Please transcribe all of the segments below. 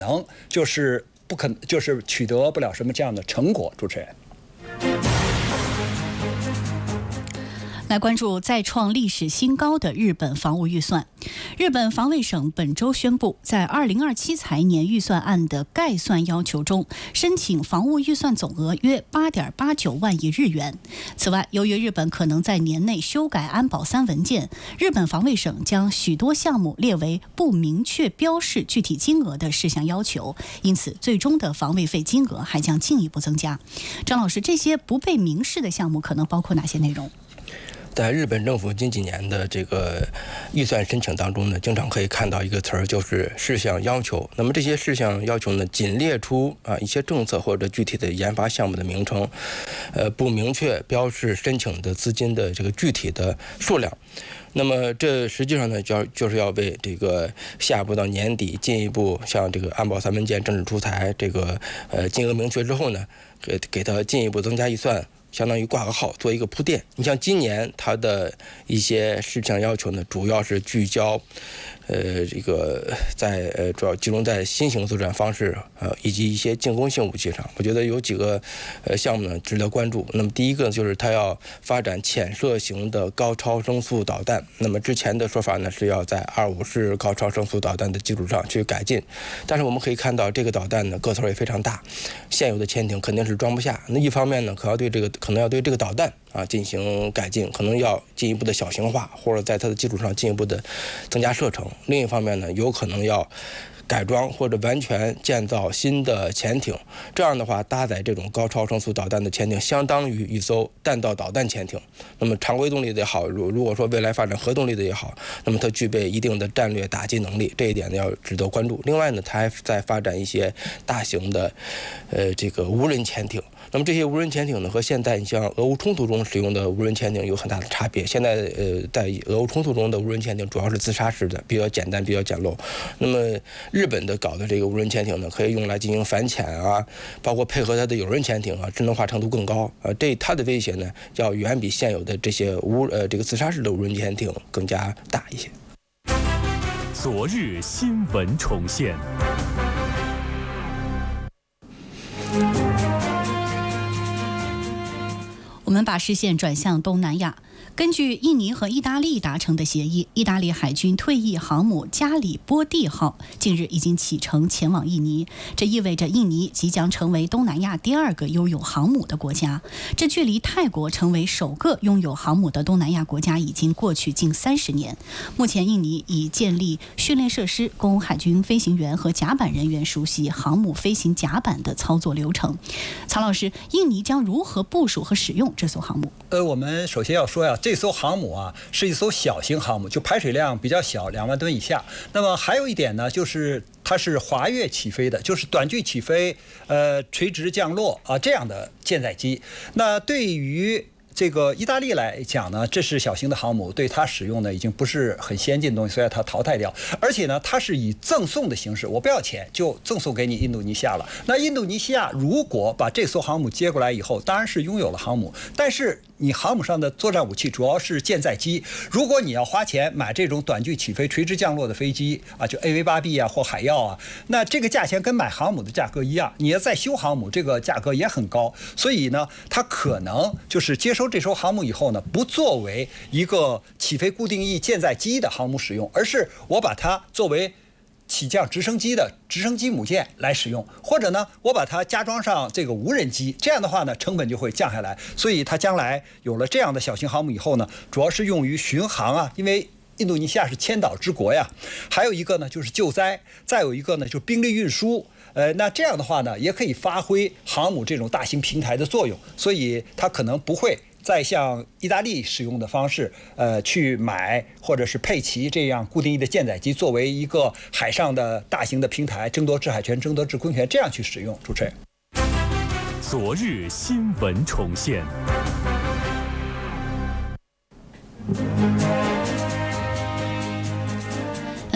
能就是取得不了什么这样的成果。主持人。 来关注再创历史新高的日本防务预算。日本防卫省本周宣布，在2027财年预算案的概算要求中，申请防务预算总额约8.89万亿日元。此外，由于日本可能在年内修改安保3文件，日本防卫省将许多项目列为不明确标示具体金额的事项要求，因此最终的防卫费金额还将进一步增加。张老师，这些不被明示的项目可能包括哪些内容？ 在日本政府近几年的这个预算申请当中呢，经常可以看到一个词儿，就是事项要求。那么这些事项要求呢，仅列出一些政策或者具体的研发项目的名称，不明确标示申请的资金的这个具体的数量。那么这实际上呢，就是要为这个下一步到年底进一步像这个安保3文件、政治出台这个金额明确之后呢，给它进一步增加预算。相当于挂个号，做一个铺垫。你像今年它的一些事项要求呢，主要是聚焦，这个主要集中在新型作战方式以及一些进攻性武器上。我觉得有几个项目呢值得关注。那么第一个就是它要发展潜射型的高超声速导弹。那么之前的说法呢是要在25式高超声速导弹的基础上去改进，但是我们可以看到这个导弹呢个头也非常大，现有的潜艇肯定是装不下。那一方面呢，可能要对这个导弹进行改进，可能要进一步的小型化，或者在它的基础上进一步的增加射程。另一方面呢，有可能要改装或者完全建造新的潜艇，这样的话搭载这种高超声速导弹的潜艇相当于一艘弹道导弹潜艇。那么常规动力的也好，如果说未来发展核动力的也好，那么它具备一定的战略打击能力，这一点呢要值得关注。另外呢，它还在发展一些大型的这个无人潜艇。那么这些无人潜艇呢，和现在你像俄乌冲突中使用的无人潜艇有很大的差别。现在在俄乌冲突中的无人潜艇主要是自杀式的，比较简单，比较简陋。那么日本的搞的这个无人潜艇呢，可以用来进行反潜包括配合它的有人潜艇智能化程度更高它的威胁呢，要远比现有的这些这个自杀式的无人潜艇更加大一些。 昨日新闻重现。 我们把视线转向东南亚。根据印尼和意大利达成的协议，意大利海军退役航母加里波第号近日已经启程前往印尼，这意味着印尼即将成为东南亚第2个拥有航母的国家。这距离泰国成为首个拥有航母的东南亚国家已经过去近30年。目前，印尼已建立训练设施，供海军飞行员和甲板人员熟悉航母飞行甲板的操作流程。曹老师，印尼将如何部署和使用这艘航母？ 我们首先要说这艘航母是一艘小型航母，就排水量比较小，2万吨以下。那么还有一点呢，就是它是滑跃起飞的，就是短距起飞，垂直降落这样的舰载机。那对于这个意大利来讲呢，这是小型的航母，对它使用呢已经不是很先进的东西，所以它淘汰掉。而且呢，它是以赠送的形式，我不要钱就赠送给你印度尼西亚了。那印度尼西亚如果把这艘航母接过来以后，当然是拥有了航母，但是你航母上的作战武器主要是舰载机，如果你要花钱买这种短距起飞、垂直降落的飞机就 AV8B 或海鹞那这个价钱跟买航母的价格一样，你要再修航母，这个价格也很高。所以呢，它可能就是接收这艘航母以后呢，不作为一个起飞固定翼舰载机的航母使用，而是我把它作为起降直升机的直升机母舰来使用，或者呢，我把它加装上这个无人机，这样的话呢，成本就会降下来。所以它将来有了这样的小型航母以后呢，主要是用于巡航因为印度尼西亚是千岛之国呀。还有一个呢就是救灾，再有一个呢就是兵力运输。那这样的话呢，也可以发挥航母这种大型平台的作用，所以它可能不会再像意大利使用的方式，去买或者是配齐这样固定翼的舰载机，作为一个海上的大型的平台，争夺制海权、争夺制空权，这样去使用。主持人， 昨日新闻重现。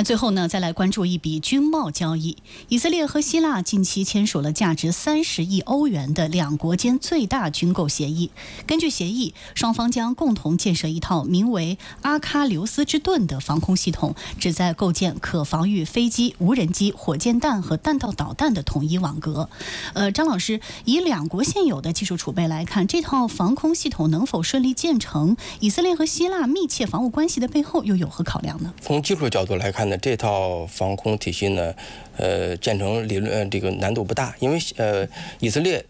最后呢，再来关注一笔军贸交易。以色列和希腊近期签署了价值30亿欧元的两国间最大军购协议。根据协议，双方将共同建设一套名为阿喀琉斯之盾的防空系统，旨在构建可防御飞机、无人机、火箭弹和弹道导弹的统一网格。张老师，以两国现有的技术储备来看，这套防空系统能否顺利建成？以色列和希腊密切防务关系的背后又有何考量呢？ 从技术角度来看呢，这套防空体系呢，建成这个难度不大，因为以色列